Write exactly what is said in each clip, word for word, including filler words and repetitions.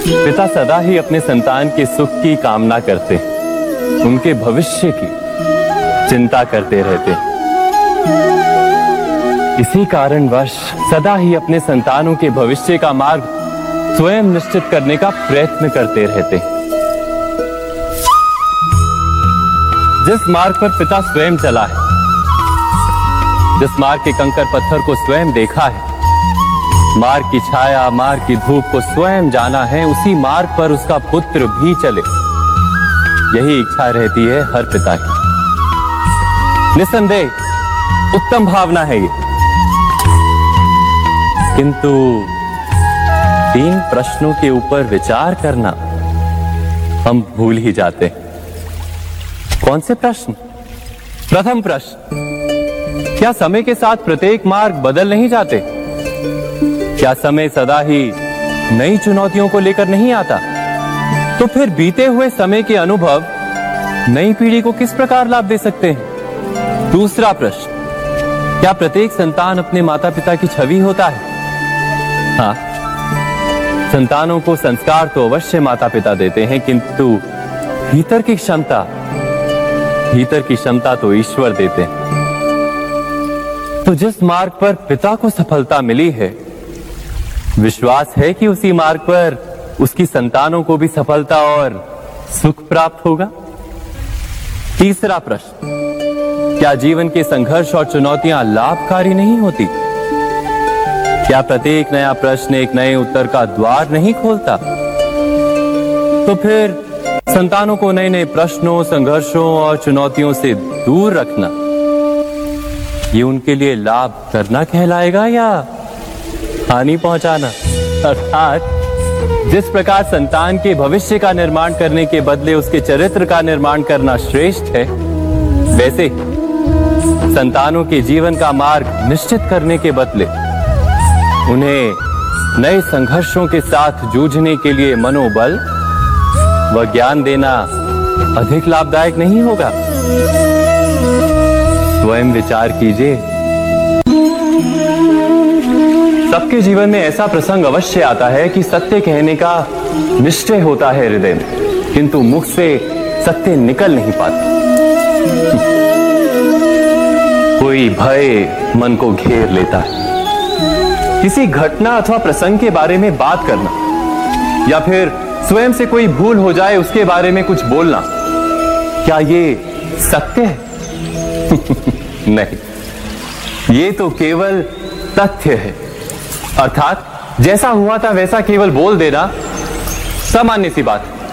पिता सदा ही अपने संतान के सुख की कामना करते, उनके भविष्य की चिंता करते रहते। इसी कारणवश सदा ही अपने संतानों के भविष्य का मार्ग स्वयं निश्चित करने का प्रयत्न करते रहते। जिस मार्ग पर पिता स्वयं चला है, जिस मार्ग के कंकर पत्थर को स्वयं देखा है, मार्ग की छाया, मार्ग की धूप को स्वयं जाना है, उसी मार्ग पर उसका पुत्र भी चले, यही इच्छा रहती है हर पिता की। निस्संदेह उत्तम भावना है ये, किंतु तीन प्रश्नों के ऊपर विचार करना हम भूल ही जाते हैं। कौन से प्रश्न? प्रथम प्रश्न, क्या समय के साथ प्रत्येक मार्ग बदल नहीं जाते? क्या समय सदा ही नई चुनौतियों को लेकर नहीं आता? तो फिर बीते हुए समय के अनुभव नई पीढ़ी को किस प्रकार लाभ दे सकते हैं? दूसरा प्रश्न, क्या प्रत्येक संतान अपने माता पिता की छवि होता है? हाँ, संतानों को संस्कार तो अवश्य माता पिता देते हैं, किंतु भीतर की क्षमता भीतर की क्षमता तो ईश्वर देते हैं। तो जिस मार्ग पर पिता को सफलता मिली है, विश्वास है कि उसी मार्ग पर उसकी संतानों को भी सफलता और सुख प्राप्त होगा। तीसरा प्रश्न, क्या जीवन के संघर्ष और चुनौतियां लाभकारी नहीं होती? क्या प्रत्येक नया प्रश्न एक नए उत्तर का द्वार नहीं खोलता? तो फिर संतानों को नए नए प्रश्नों, संघर्षों और चुनौतियों से दूर रखना, ये उनके लिए लाभ करना कहलाएगा या हानि पहुंचाना? अर्थात जिस प्रकार संतान के भविष्य का निर्माण करने के बदले उसके चरित्र का निर्माण करना श्रेष्ठ है, वैसे संतानों के जीवन का मार्ग निश्चित करने के बदले उन्हें नए संघर्षों के साथ जूझने के लिए मनोबल व ज्ञान देना अधिक लाभदायक नहीं होगा? स्वयं विचार कीजिए। सबके जीवन में ऐसा प्रसंग अवश्य आता है कि सत्य कहने का निश्चय होता है हृदय में, किंतु मुख से सत्य निकल नहीं पाता। कोई भय मन को घेर लेता है। किसी घटना अथवा प्रसंग के बारे में बात करना या फिर स्वयं से कोई भूल हो जाए उसके बारे में कुछ बोलना, क्या ये सत्य है? नहीं, ये तो केवल तथ्य है। अर्थात जैसा हुआ था वैसा केवल बोल देना सामान्य सी बात है।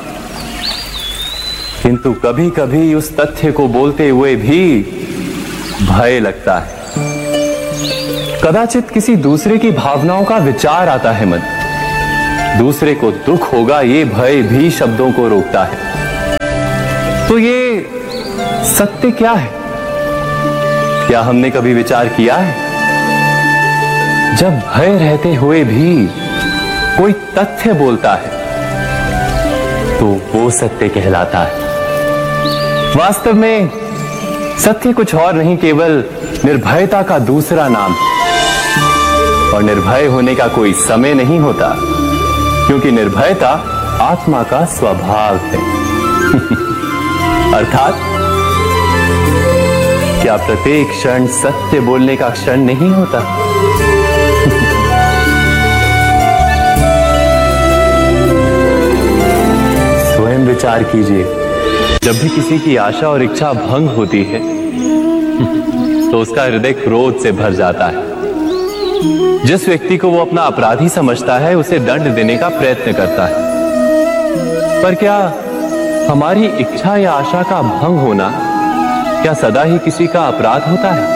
किंतु कभी कभी उस तथ्य को बोलते हुए भी भय लगता है। कदाचित किसी दूसरे की भावनाओं का विचार आता है मन, दूसरे को दुख होगा, ये भय भी शब्दों को रोकता है। तो ये सत्य क्या है? क्या हमने कभी विचार किया है? जब भय रहते हुए भी कोई तथ्य बोलता है तो वो सत्य कहलाता है। वास्तव में सत्य कुछ और नहीं, केवल निर्भयता का दूसरा नाम। और निर्भय होने का कोई समय नहीं होता, क्योंकि निर्भयता आत्मा का स्वभाव है। अर्थात क्या प्रत्येक क्षण सत्य बोलने का क्षण नहीं होता? स्वयं विचार कीजिए। जब भी किसी की आशा और इच्छा भंग होती है तो उसका हृदय क्रोध से भर जाता है। जिस व्यक्ति को वो अपना अपराधी समझता है उसे दंड देने का प्रयत्न करता है। पर क्या हमारी इच्छा या आशा का भंग होना क्या सदा ही किसी का अपराध होता है?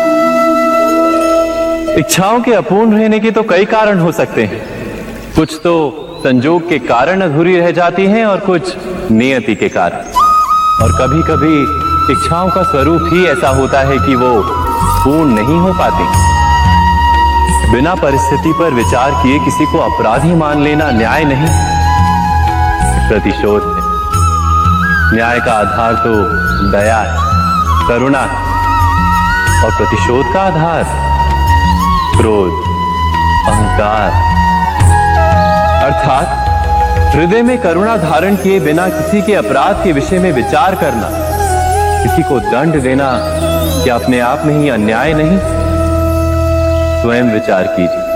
इच्छाओं के अपूर्ण रहने के तो कई कारण हो सकते हैं। कुछ तो संजोग के कारण अधूरी रह जाती हैं और कुछ नियति के कारण। और कभी कभी इच्छाओं का स्वरूप ही ऐसा होता है कि वो पूर्ण नहीं हो पाती। बिना परिस्थिति पर विचार किए किसी को अपराधी मान लेना न्याय नहीं, प्रतिशोध है। न्याय का आधार तो दया है, करुणा है, और प्रतिशोध का आधार क्रोध, अहंकार। अर्थात हृदय में करुणा धारण किए बिना किसी के अपराध के विषय में विचार करना, किसी को दंड देना क्या अपने आप में ही अन्याय नहीं? स्वयं विचार कीजिए।